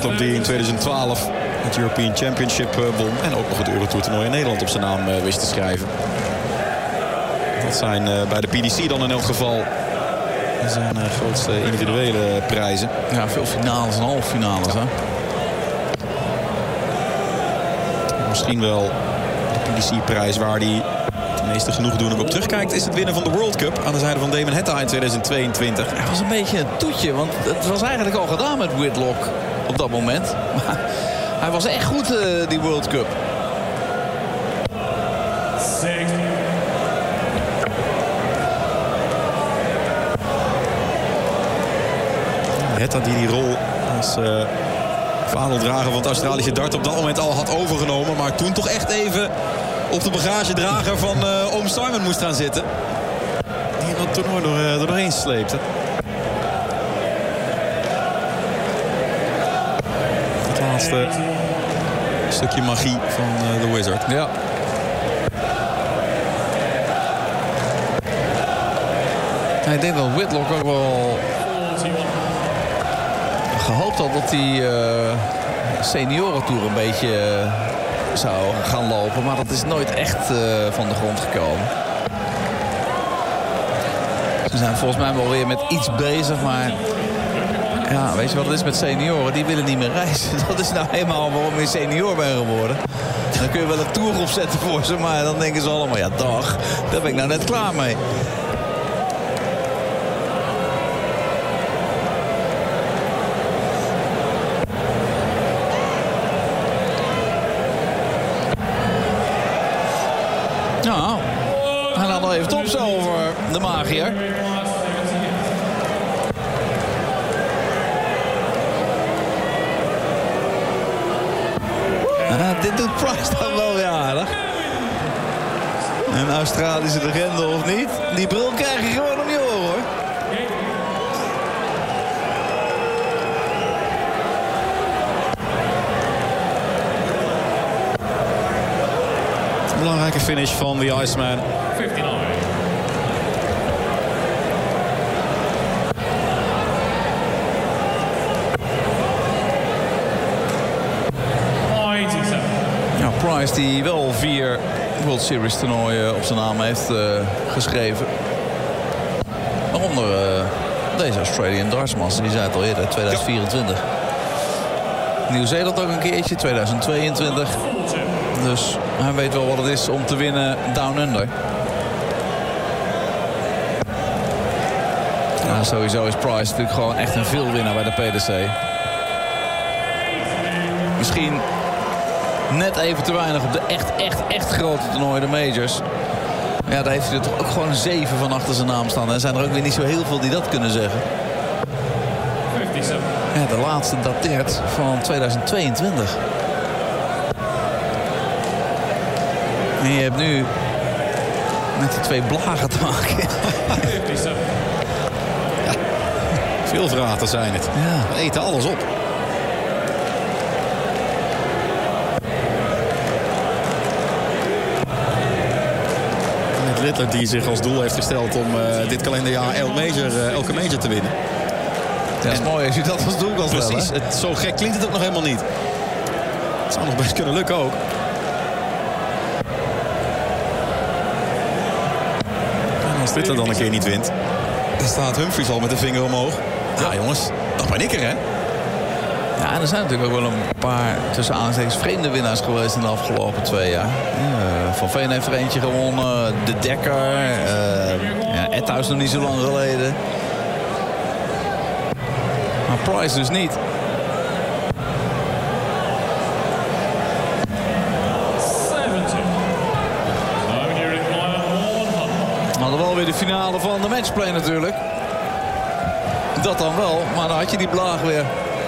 Whitlock die in 2012 het European Championship won. En ook nog het Eurotour-toernooi in Nederland op zijn naam wist te schrijven. Dat zijn bij de PDC dan in elk geval zijn grootste individuele prijzen. Ja, veel finales en halve finales, hè? Misschien wel de PDC-prijs waar hij het meeste genoegdoening op terugkijkt, is het winnen van de World Cup aan de zijde van Damon Hitta in 2022. Hij was een beetje een toetje, want het was eigenlijk al gedaan met Whitlock op dat moment. Maar hij was echt goed, die World Cup. Hitta die rol als vaandeldrager van het Australische dart op dat moment al had overgenomen, maar toen toch echt even op de bagagedrager van oom Simon moest gaan zitten. Die dat toernooi er doorheen sleepte. Het laatste stukje magie van The Wizard. Ja. Ik denk dat Whitlock ook wel gehoopt had dat hij seniorentour een beetje zou gaan lopen. Maar dat is nooit echt van de grond gekomen. Ze zijn volgens mij wel weer met iets bezig, maar ja, weet je wat het is met senioren? Die willen niet meer reizen. Dat is nou eenmaal waarom je senior bent geworden. Dan kun je wel een tour opzetten voor ze, maar dan denken ze allemaal, ja dag, daar ben ik nou net klaar mee. Nou, hij had al even tops over de magier. Dit doet Price dan wel weer aardig. Een Australische legende of niet? Die bril krijg je gewoon om je oren, hoor. Belangrijke finish van de Iceman. 59. Ja, Price die wel 4 World Series toernooien op zijn naam heeft geschreven. Waaronder deze Australian Darts Master, die zei het al eerder, 2024. Nieuw-Zeeland ook een keertje, 2022. Dus hij weet wel wat het is om te winnen Down Under. Ja, sowieso is Price natuurlijk gewoon echt een veelwinnaar bij de PDC. Misschien net even te weinig op de echt grote toernooien, de majors. Ja, daar heeft hij er toch ook gewoon een 7 van achter zijn naam staan. En er zijn er ook weer niet zo heel veel die dat kunnen zeggen. 57. Ja, de laatste dateert van 2022. En je hebt nu met die 2 blagen te maken. 57. Veel vraten zijn het. Ja. We eten alles op. Littler die zich als doel heeft gesteld om dit kalenderjaar elke major te winnen. Ja, dat is mooi als je dat als doel kan stellen. Precies, zo gek klinkt het ook nog helemaal niet. Het zou nog best kunnen lukken ook. En als Littler dan een keer niet wint, dan staat Humphries al met de vinger omhoog. Ja jongens, nog ben ik er, hè? Ja, er zijn natuurlijk ook wel een paar tussen aanstekens vreemde winnaars geweest in de afgelopen 2 jaar. Van Veen heeft er eentje gewonnen, De Dekker, Edhuis nog niet zo lang geleden. Maar Price dus niet. We hadden wel weer de finale van de matchplay natuurlijk. Dat dan wel, maar dan had je die blaag weer.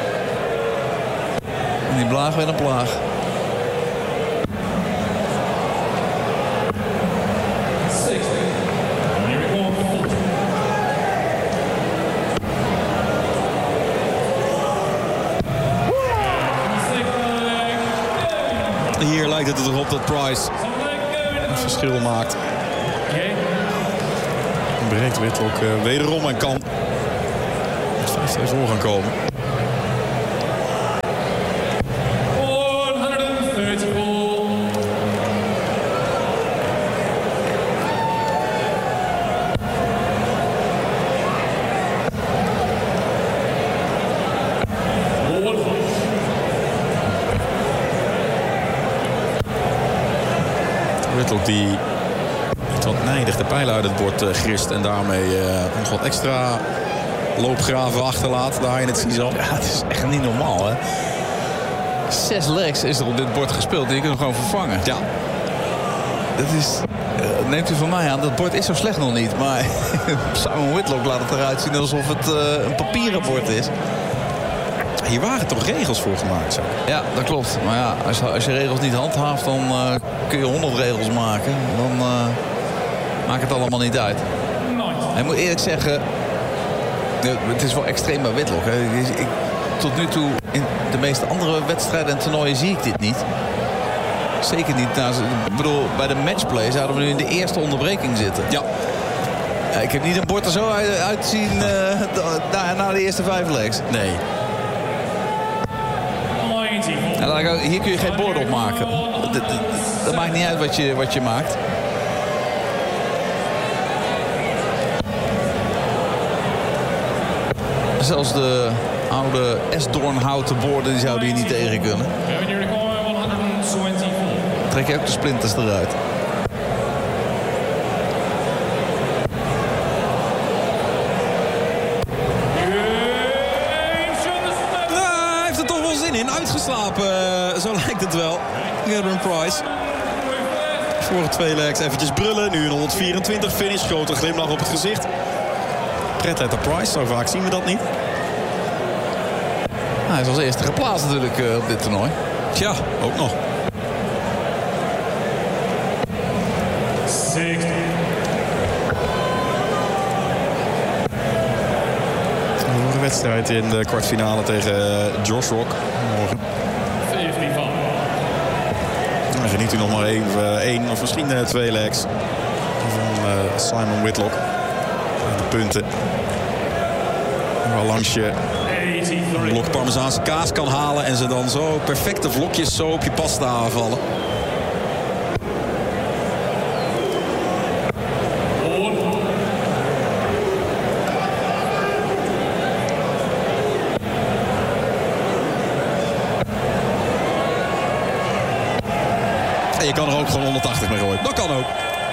En die blaag weer een plaag. Hier lijkt het erop dat Price een verschil maakt. Breekt Whitlock wederom en kan met 5-2 voor gaan komen. Whitlock die iets wat nijdig de pijlen uit het bord grist. En daarmee nog wat extra loopgraven achterlaat daar in het Sisal. Ja, het is echt niet normaal, hè. 6 legs is er op dit bord gespeeld. Die je kunt hem gewoon vervangen. Ja. Dat is... neemt u van mij aan, dat bord is zo slecht nog niet. Maar Simon Whitlock laat het eruit zien alsof het een papieren bord is. Hier waren toch regels voor gemaakt, zo? Ja, dat klopt. Maar ja, als je regels niet handhaaft, dan kun je 100 regels maken. Dan maakt het allemaal niet uit. En ik moet eerlijk zeggen, het is wel extreem bij Whitlock. Hè. Tot nu toe, in de meeste andere wedstrijden en toernooien zie ik dit niet. Zeker niet. Ik bedoel, bij de matchplay zouden we nu in de eerste onderbreking zitten. Ja. Ja, ik heb niet een bord er zo uitzien na de eerste 5 legs. Nee. Ja, hier kun je geen bord op maken. Dat maakt niet uit wat je maakt. Zelfs de oude esdoornhouten borden die zouden hier niet tegen kunnen. Trek je ook de splinters eruit. Hij heeft er toch wel zin in. Uitgeslapen, zo lijkt het wel. Gadwin Price. Vorige 2 legs eventjes brullen. Nu een 124 finish. Grote glimlach op het gezicht. Pret uit de Price. Zo vaak zien we dat niet. Hij is als eerste geplaatst natuurlijk op dit toernooi. Tja, ook nog. 60. Een wedstrijd in de kwartfinale tegen Josh Rock. Morgen. 55. Dan geniet u nog maar even 1 of misschien 2 legs van Simon Whitlock. De punten. Waarlangs je een blok Parmezaanse kaas kan halen en ze dan zo perfecte vlokjes zo op je pasta aanvallen. En je kan er ook gewoon 180 mee gooien. Dat kan ook.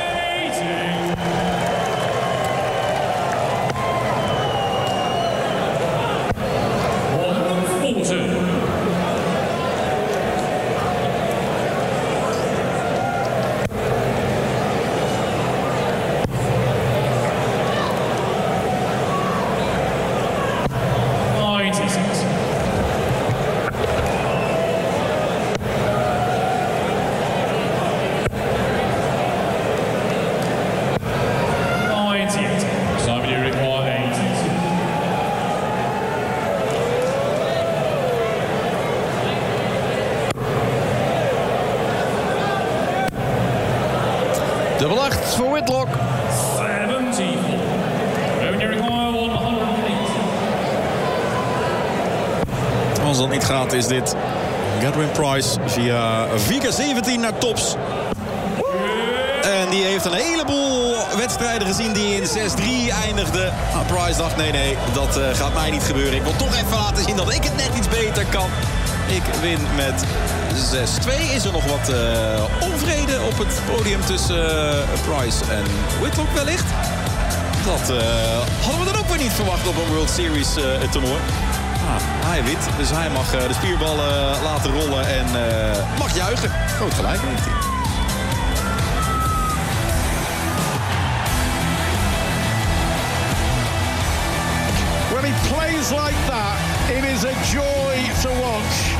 Dubbel 8 voor Whitlock. 70. Als dat niet gaat is dit Gadwin Price via Vika 17 naar tops. En die heeft een heleboel wedstrijden gezien die in 6-3 eindigden. Price dacht nee, dat gaat mij niet gebeuren. Ik wil toch even laten zien dat ik het net iets beter kan. Ik win met 6-2. Is er nog wat onvrede op het podium tussen Price en Whitlock wellicht? Dat hadden we dan ook weer niet verwacht op een World Series toernooi. Hij wint, dus hij mag de spierballen laten rollen en mag juichen. Groot gelijk heeft hij. When he plays like that, it is a joy to watch.